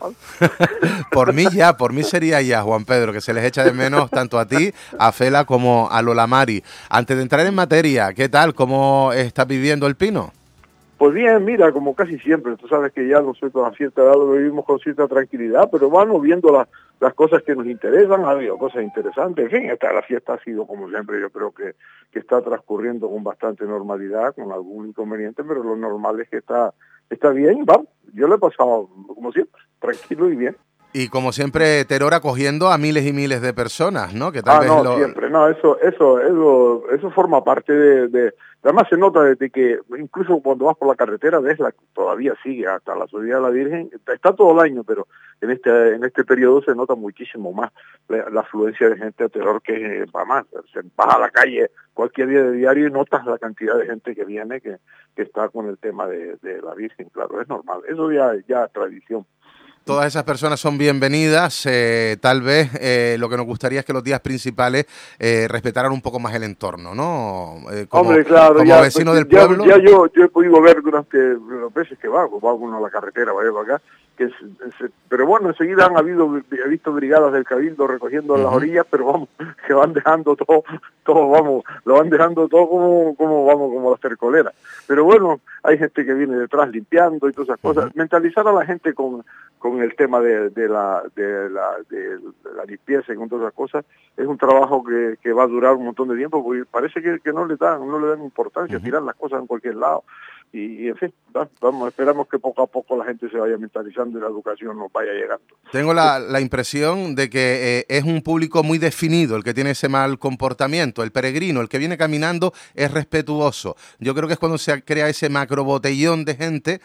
¿sabes? Por mí sería ya, Juan Pedro, que se les echa de menos tanto a ti, a Fela como a Lola Mari. Antes de entrar en materia, ¿qué tal? ¿Cómo estás viviendo el Pino? Pues bien, mira, como casi siempre, tú sabes que ya nosotros a cierta edad lo vivimos con cierta tranquilidad, pero vamos viendo las cosas que nos interesan, ha habido cosas interesantes, en fin, la fiesta ha sido como siempre, yo creo que está transcurriendo con bastante normalidad, con algún inconveniente, pero lo normal es que está bien, vamos, yo lo he pasado como siempre, tranquilo y bien. Y como siempre, Teror acogiendo a miles y miles de personas, ¿no? Que tal vez No, siempre, no, eso forma parte además se nota desde que, incluso cuando vas por la carretera, todavía sigue hasta la subida de la Virgen, está todo el año, pero en este periodo se nota muchísimo más la afluencia de gente a Teror, que va más, se vas a la calle cualquier día de diario y notas la cantidad de gente que viene, que está con el tema de la Virgen, claro, es normal, eso ya es tradición. Todas esas personas son bienvenidas. Tal vez lo que nos gustaría es que los días principales respetaran un poco más el entorno, ¿no? Hombre, claro, como ya, vecino pues, del pueblo. Ya yo he podido ver durante las veces que va uno a la carretera, vaya para acá, pero bueno, enseguida he visto brigadas del Cabildo recogiendo las orillas, pero vamos, que van dejando todo vamos, lo van dejando todo como las tercoleras. Pero bueno, hay gente que viene detrás limpiando y todas esas cosas. Mentalizar a la gente con el tema de la limpieza y con todas esas cosas es un trabajo que va a durar un montón de tiempo, porque parece que no le dan importancia, tirar las cosas en cualquier lado. Y en fin, esperamos que poco a poco la gente se vaya mentalizando y la educación nos vaya llegando. Tengo la impresión de que es un público muy definido el que tiene ese mal comportamiento. El peregrino, el que viene caminando, es respetuoso. Yo creo que es cuando se crea ese macro botellón de gente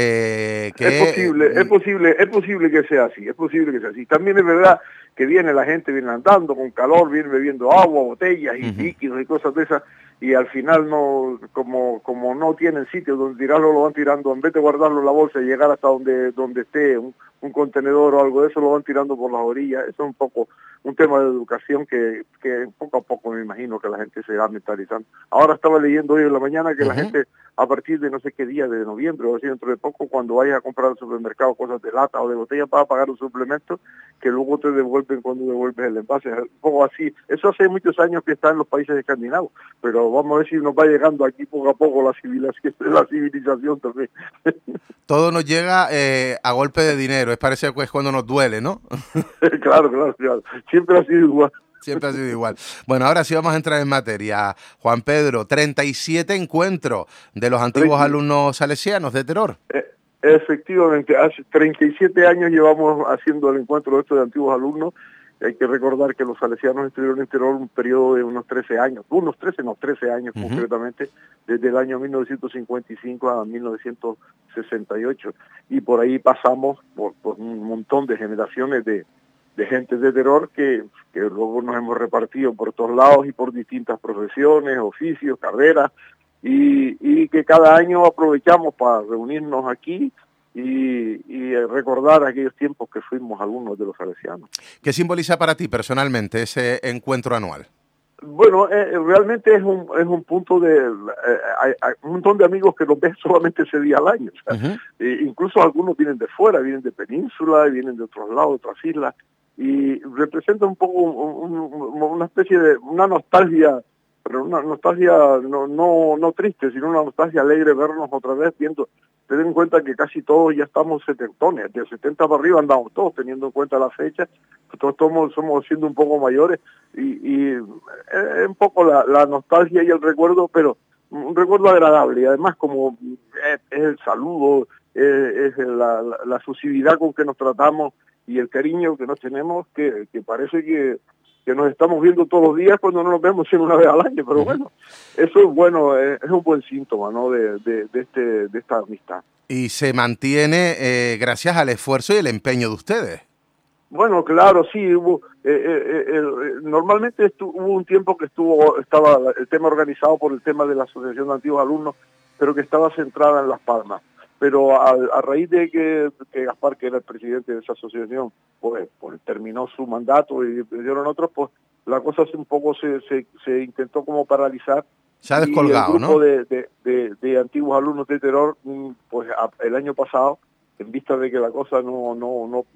Es posible que sea así, También es verdad que la gente viene andando con calor, viene bebiendo agua, botellas y líquidos y cosas de esas, y al final como no tienen sitio donde tirarlo, lo van tirando, en vez de guardarlo en la bolsa y llegar hasta donde esté un contenedor o algo de eso, lo van tirando por las orillas. Eso es un poco un tema de educación que poco a poco me imagino que la gente se va mentalizando. Ahora estaba leyendo hoy en la mañana que la gente, a partir de no sé qué día de noviembre o así, dentro de poco, cuando vayas a comprar al supermercado cosas de lata o de botella, vas a pagar un suplemento que luego te devuelven cuando devuelves el envase. Es un poco así. Eso hace muchos años que está en los países escandinavos, pero vamos a ver si nos va llegando aquí poco a poco la civilización también. Todo nos llega a golpe de dinero, parece que es cuando nos duele, ¿no? Claro. Siempre ha sido igual. Siempre ha sido igual. Bueno, ahora sí vamos a entrar en materia. Juan Pedro, 37 encuentros de los antiguos alumnos salesianos de Teror. Efectivamente, hace 37 años llevamos haciendo el encuentro de antiguos alumnos. Hay que recordar que los salesianos estuvieron en Teror un periodo de unos 13 años concretamente, desde el año 1955 a 1968. Y por ahí pasamos por un montón de generaciones de gente de Teror que luego nos hemos repartido por todos lados y por distintas profesiones, oficios, carreras, y que cada año aprovechamos para reunirnos aquí y recordar aquellos tiempos que fuimos alumnos de los salesianos. ¿Qué simboliza para ti personalmente ese encuentro anual? Bueno, realmente es un punto hay un montón de amigos que los ves solamente ese día al año. O sea, incluso algunos vienen de fuera, vienen de península, vienen de otros lados, de otras islas, y representa un poco una especie de una nostalgia, pero una nostalgia no triste, sino una nostalgia alegre vernos otra vez viendo. Ten en cuenta que casi todos ya estamos setentones, de 70 para arriba andamos todos, teniendo en cuenta la fecha, todos somos siendo un poco mayores, y es un poco la nostalgia y el recuerdo, pero un recuerdo agradable, y además como es el saludo, es la fusividad con que nos tratamos y el cariño que nos tenemos, que parece que nos estamos viendo todos los días cuando no nos vemos sino una vez al año, pero bueno, eso es bueno, es un buen síntoma, ¿no?, de esta amistad. Y se mantiene gracias al esfuerzo y el empeño de ustedes. Bueno, claro, sí, hubo normalmente hubo un tiempo que estaba el tema organizado por el tema de la Asociación de Antiguos Alumnos, pero que estaba centrada en Las Palmas. Pero a raíz de que Gaspar, que era el presidente de esa asociación, pues terminó su mandato y dieron otros, pues la cosa un poco se intentó como paralizar. Se ha descolgado, y el grupo, ¿no? de antiguos alumnos de Teror, pues el año pasado, en vista de que la cosa no